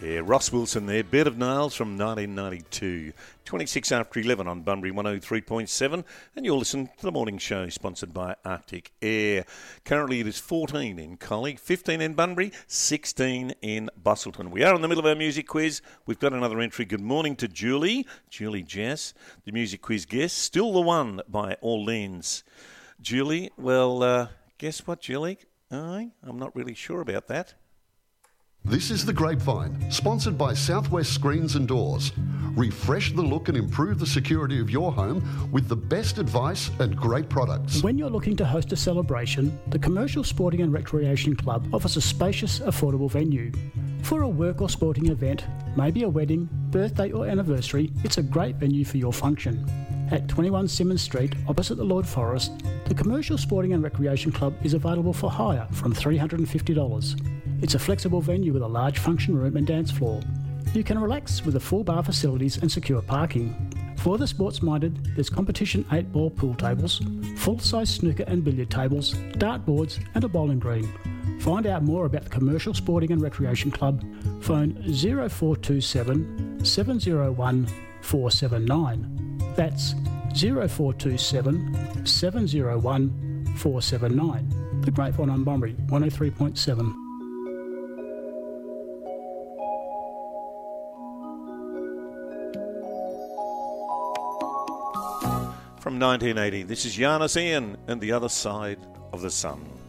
Yeah, Ross Wilson there, Bed of Nails from 1992. 26 after 11 on Bunbury 103.7, and you'll listen to the morning show sponsored by Arctic Air. Currently it is 14 in Collie, 15 in Bunbury, 16 in Busselton. We are in the middle of our music quiz. We've got another entry. Good morning to Julie Jess, the music quiz guest. Still the One by Orleans. Julie, well, guess what, Julie? I'm not really sure about that. This is The Grapevine, sponsored by Southwest Screens and Doors. Refresh the look and improve the security of your home with the best advice and great products. When you're looking to host a celebration, the Commercial Sporting and Recreation Club offers a spacious, affordable venue. For a work or sporting event, maybe a wedding, birthday or anniversary, it's a great venue for your function. At 21 Symonds Street, opposite the Lord Forest, the Commercial Sporting and Recreation Club is available for hire from $350. It's a flexible venue with a large function room and dance floor. You can relax with a full bar facilities and secure parking. For the sports-minded, there's competition 8-ball pool tables, full-size snooker and billiard tables, dartboards and a bowling green. Find out more about the Commercial Sporting and Recreation Club. Phone 0427 701 479. That's 0427 701 479. The Grapevine on Bunbury 103.7. From 1980, this is Giannis Ian and The Other Side of the Sun.